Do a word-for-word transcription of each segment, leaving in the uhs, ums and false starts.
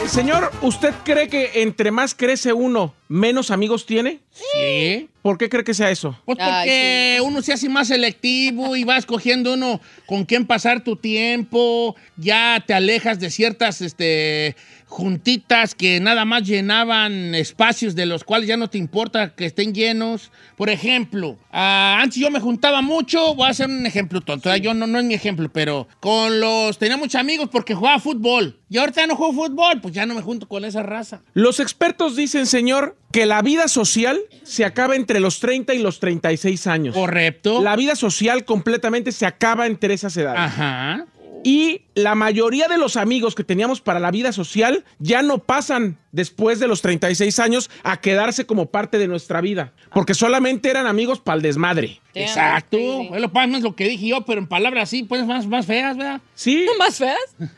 señor, ¿usted cree que entre más crece uno, menos amigos tiene? Sí. ¿Por qué cree que sea eso? Pues porque Ay, sí. uno se hace más selectivo y va escogiendo uno con quién pasar tu tiempo, ya te alejas de ciertas este, juntitas que nada más llenaban espacios de los cuales ya no te importa que estén llenos. Por ejemplo, uh, antes yo me juntaba mucho, voy a hacer un ejemplo tonto, sí. yo no, no es mi ejemplo, pero con los, tenía muchos amigos porque jugaba fútbol. Y ahorita no juego fútbol, pues ya no me junto con esa raza. Los expertos dicen, señor, que la vida social se acaba entre los treinta y los treinta y seis años. Correcto. La vida social completamente se acaba entre esas edades. Ajá. Y la mayoría de los amigos que teníamos para la vida social ya no pasan después de los treinta y seis años a quedarse como parte de nuestra vida. Porque solamente eran amigos para el desmadre. Damn. Exacto. Sí, sí. Es lo más lo que dije yo, pero en palabras así, pues más, más feas, ¿verdad? Sí. ¿Más feas?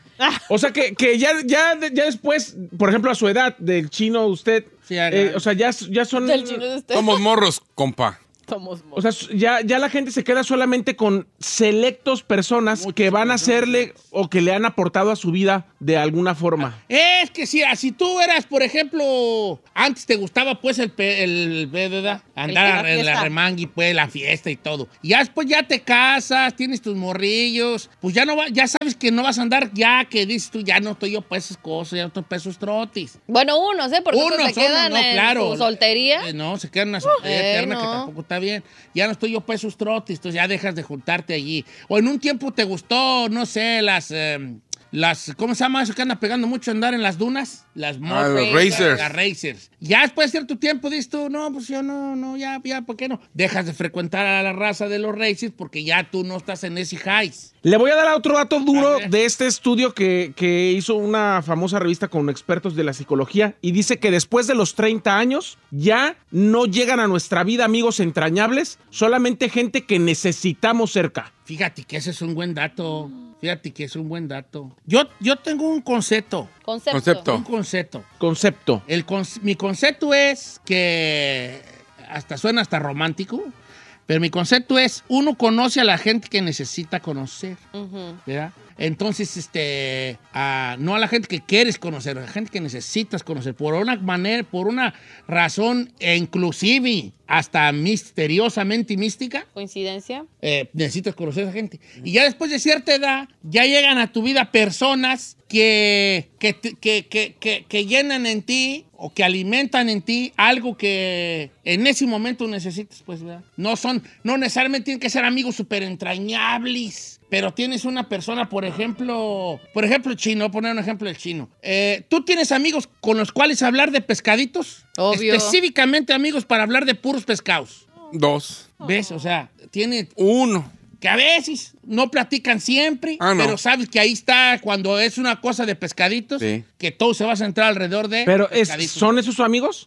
O sea, que, que ya, ya, ya después, por ejemplo, a su edad, del chino, usted, sí, eh, o sea, ya, ya son... Del chino de usted. Somos morros, compa. Somos morros. O sea, ya, ya la gente se queda solamente con selectos personas Muchas que van a hacerle o que le han aportado a su vida de alguna forma. Es que si, si tú eras, por ejemplo, antes te gustaba pues el, el, ¿verdad? Andar en la remangui, pues la fiesta y todo. Y ya después ya te casas, tienes tus morrillos, pues ya no va, ya sabes que no vas a andar ya, que dices tú, ya no estoy yo para esas cosas, ya no estoy para esos trotis. Bueno, unos, ¿eh? Porque unos, se quedan unos, no, en claro. su soltería. Eh, no, se quedan en una soltería eh, eterna no. que tampoco está bien. Ya no estoy yo para esos trotis, entonces ya dejas de juntarte allí. O en un tiempo te gustó, no sé, las... Eh, Las, ¿cómo se llama eso que anda pegando mucho andar en las dunas? Las ah, los racers. Las racers. Ya después de cierto tiempo dices tú, no, pues yo no, no, ya, ya, ¿por qué no? Dejas de frecuentar a la raza de los racers porque ya tú no estás en ese highs. Le voy a dar otro dato duro de este estudio que, que hizo una famosa revista con expertos de la psicología y dice que después de los treinta años ya no llegan a nuestra vida amigos entrañables, solamente gente que necesitamos cerca. Fíjate que ese es un buen dato. Fíjate que es un buen dato. Yo, yo tengo un concepto. Concepto. Concepto. Un concepto. Concepto. El con, mi concepto es que hasta suena hasta romántico, pero mi concepto es uno conoce a la gente que necesita conocer. Uh-huh. ¿Verdad? Entonces, este, uh, no a la gente que quieres conocer, a la gente que necesitas conocer, por una manera, por una razón e inclusive hasta misteriosamente mística. ¿Coincidencia? Eh, necesitas conocer a esa gente. Y ya después de cierta edad, ya llegan a tu vida personas que, que, que, que, que, que llenan en ti o que alimentan en ti algo que en ese momento necesitas, pues, ¿verdad? No son, no necesariamente tienen que ser amigos súper entrañables. Pero tienes una persona, por ejemplo, por ejemplo, el chino, voy a poner un ejemplo del chino. Eh, ¿Tú tienes amigos con los cuales hablar de pescaditos? Obvio. Específicamente amigos para hablar de puros pescados. Dos. ¿Ves? O sea, tiene... Uno. Que a veces no platican siempre, ah, no. pero sabes que ahí está cuando es una cosa de pescaditos, sí. que todo se va a centrar alrededor de ¿Pero es, son esos sus amigos?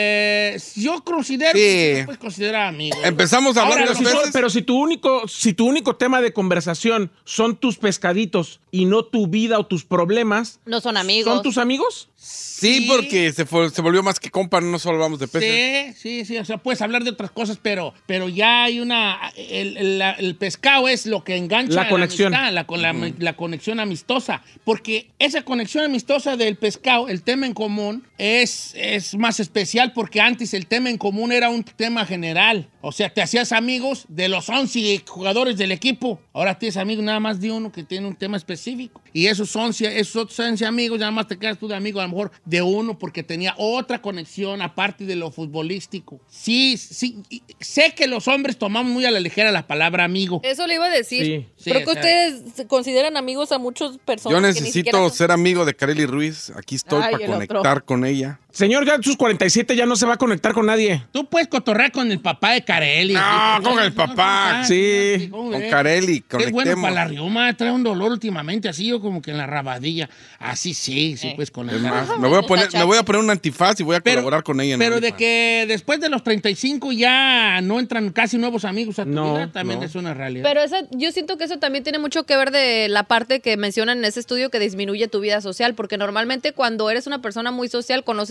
Eh, yo considero sí. que se puede considerar amigos. Empezamos a hablar Ahora, de si son, Pero si tu, único, si tu único tema de conversación son tus pescaditos y no tu vida o tus problemas... No son amigos. ¿Son tus amigos? Sí, porque se, fue, se volvió más que compa, no solo hablamos de peces. Sí, sí, sí, o sea, puedes hablar de otras cosas, pero, pero ya hay una... El, el, el pescado es lo que engancha la conexión. La, amistad, la, la, la conexión amistosa, porque esa conexión amistosa del pescado, el tema en común, es, es más especial porque antes el tema en común era un tema general. O sea, te hacías amigos de los once jugadores del equipo. Ahora tienes amigos nada más de uno que tiene un tema específico. Y esos once, esos otros once amigos, nada más te quedas tú de amigo a lo mejor de uno porque tenía otra conexión aparte de lo futbolístico. Sí, sí, sé que los hombres tomamos muy a la ligera la palabra amigo. Eso le iba a decir. Sí. Pero Sí, que o sea, ustedes consideran amigos a muchas personas. Yo que ni necesito siquiera son- ser amigo de Kareli Ruiz. Aquí estoy Ay, para el conectar otro. con ella. Señor, ya en sus cuarenta y siete ya no se va a conectar con nadie. Tú puedes cotorrear con el papá de Kareli. No, con el papá. Sí, ¿cómo Con ves? Kareli, Es bueno conectemos. para la riuma, trae un dolor últimamente, así yo como que en la rabadilla. Así sí, sí, Eh. pues con Es el más, me voy a poner, me voy a poner un antifaz y voy a colaborar con ella. en Pero de OnlyFans. que después de los treinta y cinco ya no entran casi nuevos amigos a tu No, vida, también no. es una realidad. Pero esa, yo siento que eso también tiene mucho que ver de la parte que mencionan en ese estudio que disminuye tu vida social, porque normalmente cuando eres una persona muy social conoces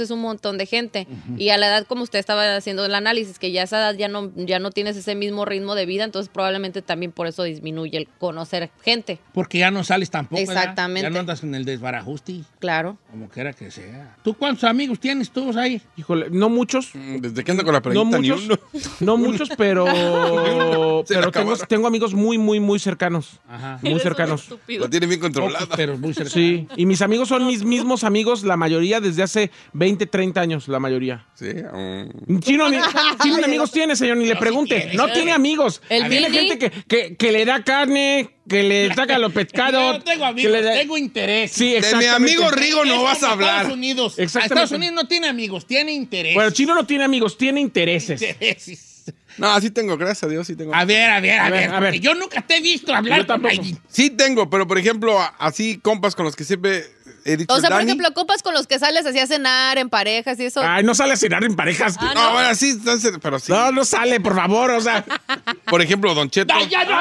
conoces un montón de gente. Uh-huh. Y a la edad, como usted estaba haciendo el análisis, que ya a esa edad ya no, ya no tienes ese mismo ritmo de vida, entonces probablemente también por eso disminuye el conocer gente. Porque ya no sales tampoco, exactamente. ¿verdad? Ya no andas en el desbarajuste. Claro. Como quiera que sea. ¿Tú cuántos amigos tienes tú ahí? Híjole, no muchos. Desde que anda con la pregunta, no muchos, ni uno. No muchos, pero, pero tengo, tengo amigos muy, muy, muy cercanos. Ajá. Muy cercanos. Lo tiene bien controlado. Pocos, pero muy cercanos. Sí, y mis amigos son mis mismos amigos, la mayoría desde hace veinte, treinta años, la mayoría. Sí. Um... Chino, ni, Chino ni amigos tiene, señor, ni le no, pregunte. Si no tiene amigos. ¿El tiene Billy? gente que, que, que le da carne, que le saca los pescados. Yo no tengo amigos, que le da... tengo interés. Sí, de mi amigo Rigo no vas a hablar. Estados Unidos. Exactamente. Estados Unidos no tiene amigos, tiene interés. Bueno, Chino no tiene amigos, tiene intereses. Intereses. No, sí tengo, gracias a Dios, sí tengo. A ver, a ver, a, A ver, ver. a ver. Yo nunca te he visto hablar Yo tampoco. con alguien. Sí tengo, pero por ejemplo, así compas con los que siempre he dicho. O sea, por Dani. ejemplo, copas con los que sales así a cenar en parejas y eso. Ay, no sale a cenar en parejas. Ah, No, bueno, sí, entonces, pero sí. No, no sale, por favor, o sea. Por ejemplo, Don Cheto. ¡Ay, ya no!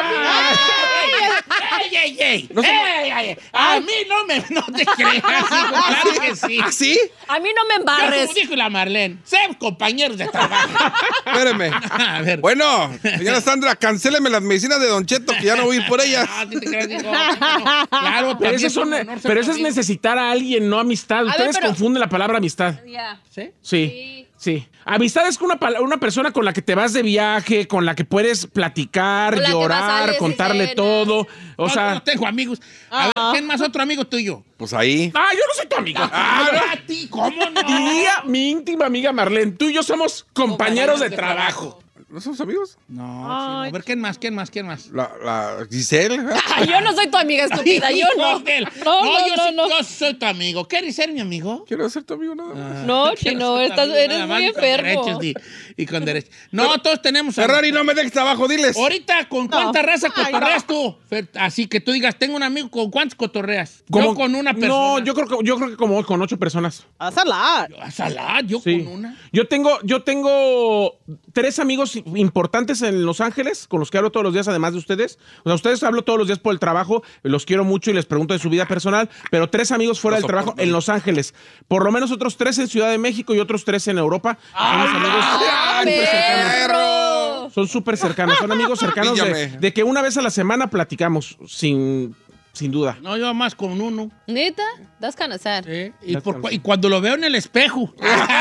¡Ey, ey, ey! No se- ¡Ey, ey, ey! A mí no me no te creas, hijo, claro que sí. ¿Ah, sí? A mí no me Yo, embarres. como dijo la Marlene, sé compañeros de trabajo. Espéreme. A ver. Bueno, señora Sandra, cancéleme las medicinas de Don Cheto, que ya no voy a ir por ellas. No, ¿sí te creas, hijo? No, claro, Pero, también eso, es un son- honor ser pero eso es amigo. necesitar a alguien, no amistad. ver, Ustedes pero- confunden la palabra amistad. Ya. ¿Sí? Sí, Sí. sí. Amistad es una, pala- una persona con la que te vas de viaje, con la que puedes platicar, Con la que vas, llorar, sales y contarle cenas. todo. O No, sea, no tengo amigos. A ver, ¿quién más otro amigo tuyo? Pues ahí. ah, yo no soy tu amiga. Ah, a ti, ¿cómo no? Diría mi íntima amiga Marlene, tú y yo somos compañeros de trabajo. ¿No somos amigos? No, chino. A ver, ¿quién más? ¿Quién más? ¿Quién más? La, la Giselle. ¿eh? Ay, yo no soy tu amiga estúpida, yo no. Hijo de la- No, no, yo, no, sí- no. yo soy tu amigo. ¿Quieres ser mi amigo? Quiero ser tu amigo nada más. No, Quiero Chino, ser tu estás- amigo, eres nada más, muy y con enfermo. derechos y, y con derechos. No, todos tenemos... Ferrari, no me dejes abajo, diles. Ahorita, ¿con cuánta raza Ay, cotorreas tú? Fer- Así que tú digas, tengo un amigo, ¿con cuántos cotorreas? Como- Yo con una persona. No, yo creo que, yo creo que como con ocho personas. That's a lot. A Salah, yo Sí. con una. Yo tengo, yo tengo tres amigos importantes en Los Ángeles con los que hablo todos los días, además de ustedes. O sea, ustedes hablo todos los días por el trabajo, los quiero mucho y les pregunto de su vida personal, pero tres amigos fuera Lo del trabajo soporto. en Los Ángeles. Por lo menos otros tres en Ciudad de México y otros tres en Europa. Son los amigos ¡Ah, súper cercanos. perro! Son súper cercanos, son amigos cercanos de, Píllame. de que una vez a la semana platicamos, sin, sin duda. No, yo más con uno. ¿Neta? That's kind of sad. ¿sí? Y, That's por kind cu- of- y cuando lo veo en el espejo.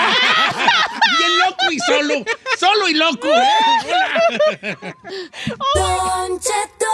Bien loco y solo. Solo y loco. ¿eh? Don Cheto.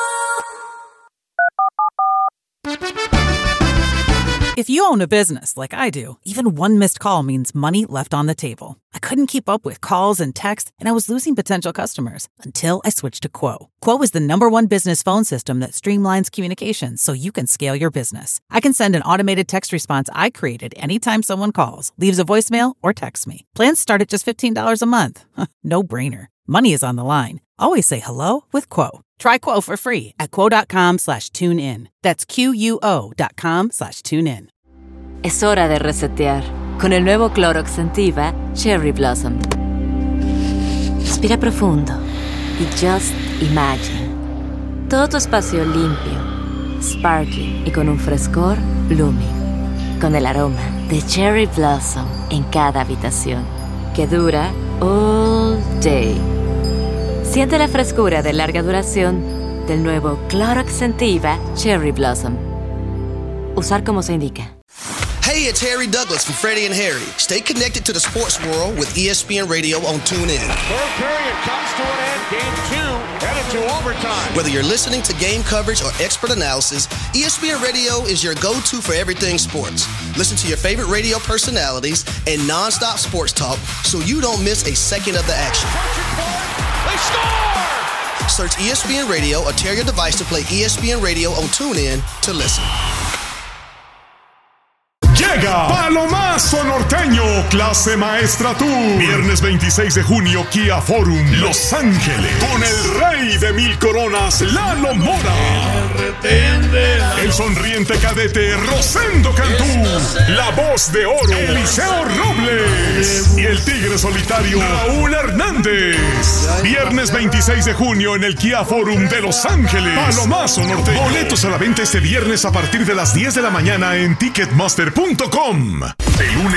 If you own a business like I do, even one missed call means money left on the table. I couldn't keep up with calls and texts, and I was losing potential customers until I switched to Quo. Quo is the number one business phone system that streamlines communications so you can scale your business. I can send an automated text response I created anytime someone calls, leaves a voicemail, or texts me. Plans start at just fifteen dollars a month. No brainer. Money is on the line. Always say hello with Quo. Try Quo for free at quo.com slash tune in. That's Q-U-O dot com slash tune in. Es hora de resetear con el nuevo Clorox Scentiva Cherry Blossom. Respira profundo y just imagine. Todo tu espacio limpio, sparkling y con un frescor blooming. Con el aroma de Cherry Blossom en cada habitación que dura all day. Siente la frescura de larga duración del nuevo Clorox Scentiva Cherry Blossom. Usar como se indica. Hey, it's Harry Douglas from Freddie and Harry. Stay connected to the sports world with E S P N Radio on TuneIn. Third period comes to an end. Game two headed to overtime. Whether you're listening to game coverage or expert analysis, E S P N Radio is your go-to for everything sports. Listen to your favorite radio personalities and non-stop sports talk so you don't miss a second of the action. They score! Search E S P N Radio or tear your device to play E S P N Radio on TuneIn to listen. Llega Palomazo Norteño, clase maestra tour. Viernes veintiséis de junio, Kia Forum, Los Ángeles. Con el rey de mil coronas, Lalo Mora. El sonriente cadete, Rosendo Cantú. La voz de oro, Eliseo Robles. Y el tigre solitario, Raúl Hernández. Viernes veintiséis de junio en el Kia Forum de Los Ángeles. Palomazo Norteño. Boletos a la venta este viernes a partir de las diez de la mañana en ticketmaster punto com. El lunes